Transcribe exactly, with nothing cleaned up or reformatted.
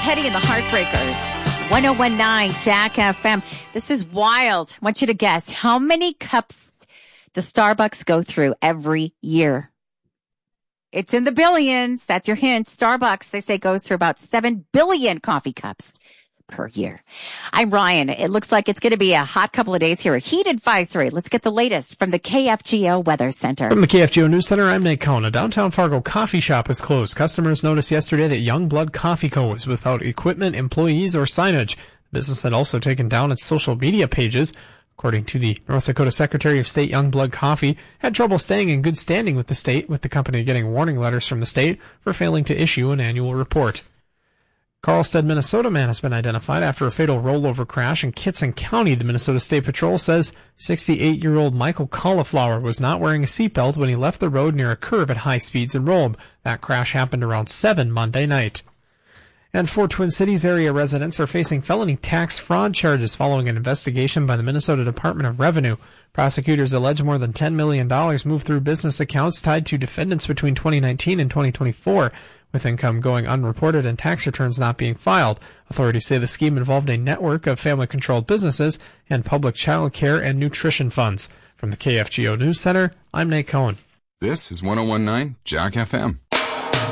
Petty and the Heartbreakers. one oh one point nine Jack F M. This is wild. I want you to guess, how many cups does Starbucks go through every year? It's in the billions. That's your hint. Starbucks, they say, goes through about seven billion coffee cups per year. I'm Ryan. It looks like it's going to be a hot couple of days here. A heat advisory. Let's get the latest from the K F G O Weather Center. From the K F G O News Center, I'm Nate Cohn. A downtown Fargo coffee shop is closed. Customers noticed yesterday that Youngblood Coffee Co. was without equipment, employees, or signage. The business had also taken down its social media pages. According to the North Dakota Secretary of State, Youngblood Coffee had trouble staying in good standing with the state, with the company getting warning letters from the state for failing to issue an annual report. Carlstead, Minnesota man has been identified after a fatal rollover crash in Kitson County. The Minnesota State Patrol says sixty-eight-year-old Michael Cauliflower was not wearing a seatbelt when he left the road near a curve at high speeds in Rome. That crash happened around seven Monday night. And four Twin Cities area residents are facing felony tax fraud charges following an investigation by the Minnesota Department of Revenue. Prosecutors allege more than ten million dollars moved through business accounts tied to defendants between twenty nineteen and twenty twenty-four, with income going unreported and tax returns not being filed. Authorities say the scheme involved a network of family-controlled businesses and public child care and nutrition funds. From the K F G O News Center, I'm Nate Cohn. This is one oh one point nine Jack F M.